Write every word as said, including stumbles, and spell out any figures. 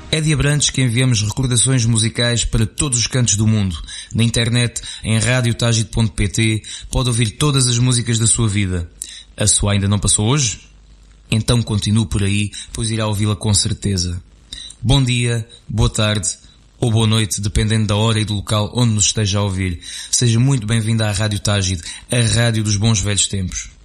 É de Abrantes que enviamos recordações musicais para todos os cantos do mundo. Na internet, em radio tagit ponto pt, pode ouvir todas as músicas da sua vida. A sua ainda não passou hoje? Então continue por aí, pois irá ouvi-la com certeza. Bom dia, boa tarde ou boa noite, dependendo da hora e do local onde nos esteja a ouvir. Seja muito bem-vindo à Rádio Tagit, a rádio dos bons velhos tempos.